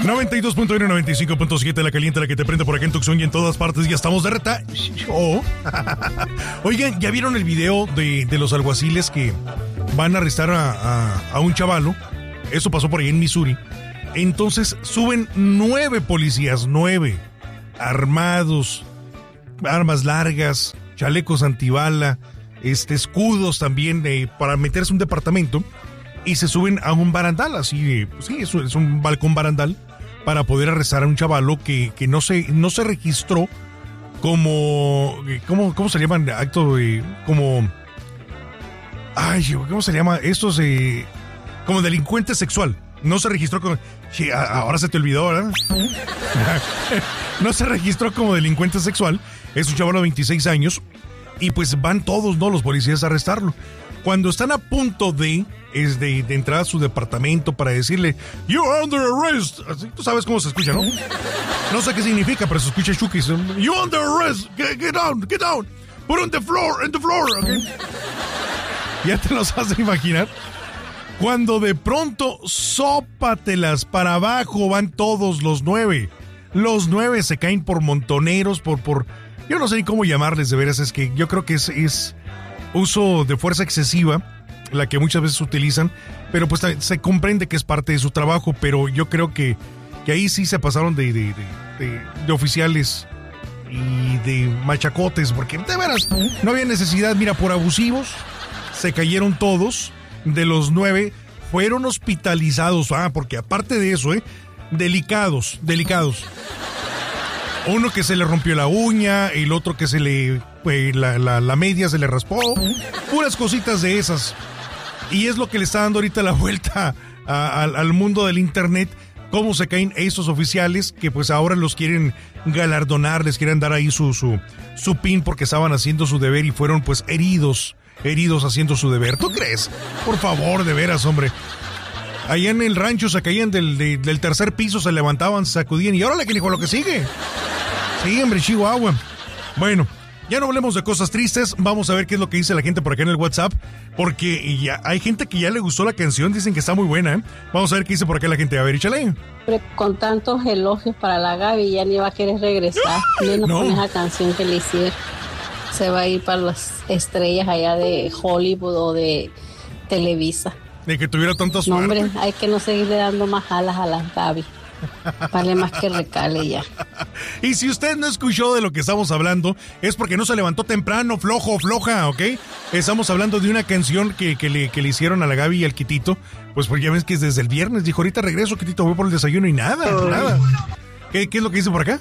92.1, 95.7, la caliente, la que te prende por acá en Tucson y en todas partes. Ya estamos de reta. Oh. Oigan, ¿ya vieron el video de los alguaciles que van a arrestar a un chavalo? Eso pasó por ahí en Missouri. Entonces suben 9 policías, 9, armados, armas largas, chalecos antibala, escudos también para meterse a un departamento, y se suben a un barandal, así, sí, es un balcón barandal, para poder arrestar a un chavalo que no se registró como, ¿cómo se llaman? Acto de, como, ay, ¿cómo se llama? Estos, como delincuente sexual. No se registró como, sí, ahora se te olvidó, ¿verdad? No se registró como delincuente sexual. Es un chavalo de 26 años. Y pues van todos, ¿no? Los policías a arrestarlo. Cuando están a punto de entrar a su departamento para decirle, "You are under arrest". Así, tú sabes cómo se escucha, ¿no? No sé qué significa, pero se escucha Chucky. "You are under arrest. Get down. Put on the floor, okay? Ya te los vas a imaginar. Cuando de pronto, sópatelas para abajo, van todos los 9. Los 9 se caen por montoneros, por yo no sé ni cómo llamarles, de veras. Es que yo creo que es uso de fuerza excesiva, la que muchas veces utilizan, pero pues se comprende que es parte de su trabajo, pero yo creo que ahí sí se pasaron de oficiales y de machacotes, porque de veras no había necesidad. Mira, por abusivos se cayeron todos. De los 9 fueron hospitalizados, porque aparte de eso, delicados. Uno que se le rompió la uña, el otro que se le la media se le raspó, puras cositas de esas. Y es lo que le está dando ahorita la vuelta al mundo del internet, cómo se caen esos oficiales que pues ahora los quieren galardonar, les quieren dar ahí su pin porque estaban haciendo su deber y fueron pues heridos haciendo su deber. ¿Tú crees? Por favor, de veras, hombre. Allá en el rancho se caían del tercer piso, se levantaban, se sacudían y órale que dijo lo que sigue. Sí, hombre, Chihuahua. Bueno, ya no hablemos de cosas tristes. Vamos a ver qué es lo que dice la gente por acá en el WhatsApp, porque ya hay gente que ya le gustó la canción, dicen que está muy buena, Vamos a ver qué dice por acá la gente. A ver, échale. Con tantos elogios para la Gaby, ya ni va a querer regresar, menos con esa canción que le hicieron. Se va a ir para las estrellas allá de Hollywood o de Televisa. De que tuviera tanta suerte. No, hombre, hay que no seguirle dando más alas a las Gaby. Vale más que recale ya. Y si usted no escuchó de lo que estamos hablando, es porque no se levantó temprano, flojo o floja, ¿ok? Estamos hablando de una canción que le hicieron a la Gaby y al Quitito. Pues porque ya ves que es desde el viernes. Dijo, ahorita regreso, Quitito, voy por el desayuno y nada. ¿Qué es lo que dice por acá?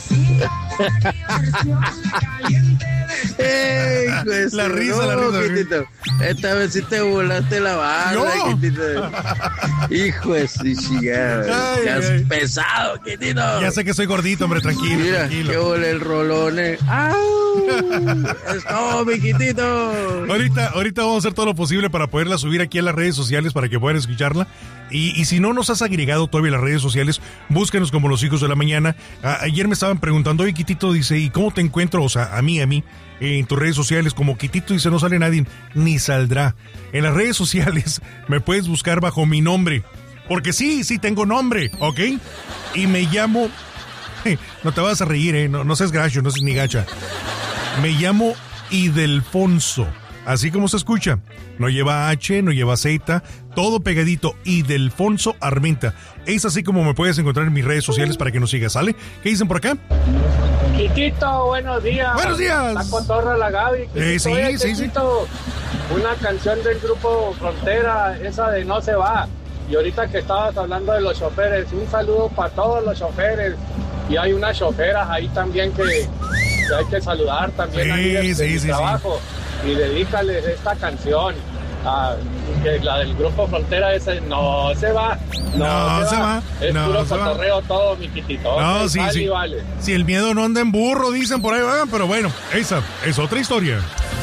La risa. Quitito. Esta vez sí te volaste la barra, Quitito. Hijo de su chingada. Estás pesado, Quitito. Ya sé que soy gordito, hombre, tranquilo. Mira, tranquilo. que huele el rolón. ¡Au! Es todo, mi Quitito. Ahorita vamos a hacer todo lo posible para poderla subir aquí a las redes sociales para que puedan escucharla. Y si no nos has agregado todavía las redes sociales, búscanos como Los Hijos de la Mañana. Ayer me estaban preguntando, oye, Quitito, dice, ¿y cómo te encuentro? O sea, a mí, en tus redes sociales, como Quitito, dice, no sale nadie, ni saldrá. En las redes sociales me puedes buscar bajo mi nombre, porque sí tengo nombre, ¿ok? Y me llamo, no te vas a reír, no seas gacho, no seas ni gacha. Me llamo Idelfonso. Así como se escucha, no lleva H, no lleva Z, todo pegadito, Idelfonso Armenta. Es así como me puedes encontrar en mis redes sociales para que nos sigas, ¿sale? ¿Qué dicen por acá? Quitito, buenos días. Buenos días. La cotorra la Gaby. Sí. Una canción del grupo Frontera, esa de No se va. Y ahorita que estabas hablando de los choferes, un saludo para todos los choferes. Y hay unas choferas ahí también que hay que saludar también ahí de trabajo. Y dedícales esta canción, que la del grupo Frontera, ese No se va. No se va. Es puro cotorreo todo, mi Quitito. No, okay, sí. Vale. Si el miedo no anda en burro, dicen por ahí, pero bueno, esa es otra historia.